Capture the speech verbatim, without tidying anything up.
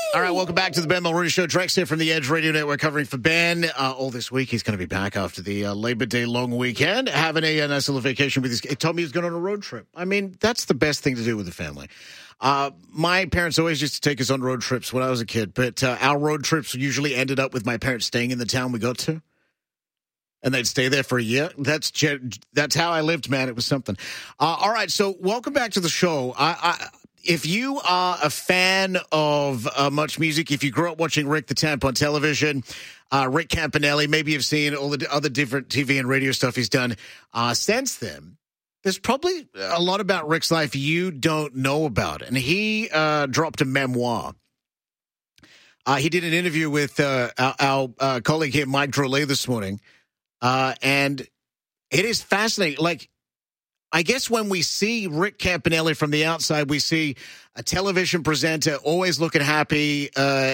All right, welcome back to the Ben Mulrooney Show. Drex here from the Edge Radio Network covering for Ben. Uh, all this week, he's going to be back after the uh, Labor Day long weekend, having a, a nice little vacation with his... He told me he's going on a road trip. I mean, that's the best thing to do with the family. Uh, my parents always used to take us on road trips when I was a kid, but uh, our road trips usually ended up with my parents staying in the town we got to. And they'd stay there for a year. That's that's how I lived, man. It was something. Uh, all right, so welcome back to the show. I, I, if you are a fan of uh, much music, if you grew up watching Rick the Temp on television, uh, Rick Campanelli, maybe you've seen all the other different T V and radio stuff he's done uh, since then, there's probably a lot about Rick's life you don't know about. And he uh, dropped a memoir. Uh, he did an interview with uh, our, our uh, colleague here, Mike Drolet, this morning. Uh, and it is fascinating. Like, I guess when we see Rick Campanelli from the outside, we see a television presenter always looking happy, uh,